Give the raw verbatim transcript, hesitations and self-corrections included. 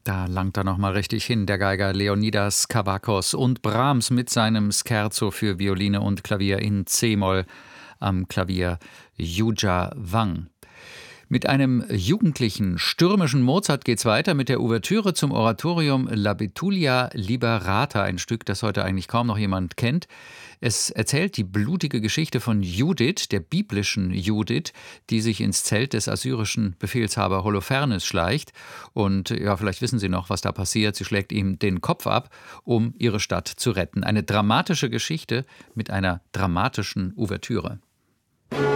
Da langt er noch mal richtig hin, der Geiger Leonidas Kavakos, und Brahms mit seinem Scherzo für Violine und Klavier in C-Moll, am Klavier Yuja Wang. Mit einem jugendlichen, stürmischen Mozart geht's weiter mit der Ouvertüre zum Oratorium La Betulia Liberata, ein Stück, das heute eigentlich kaum noch jemand kennt. Es erzählt die blutige Geschichte von Judith, der biblischen Judith, die sich ins Zelt des assyrischen Befehlshaber Holofernes schleicht. Und ja, vielleicht wissen Sie noch, was da passiert. Sie schlägt ihm den Kopf ab, um ihre Stadt zu retten. Eine dramatische Geschichte mit einer dramatischen Ouvertüre.